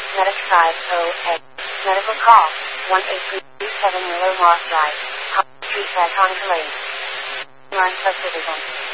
Medic 508. Medical call. 18327 Willow Moss Drive. Street Saton Lane. Line subdivision.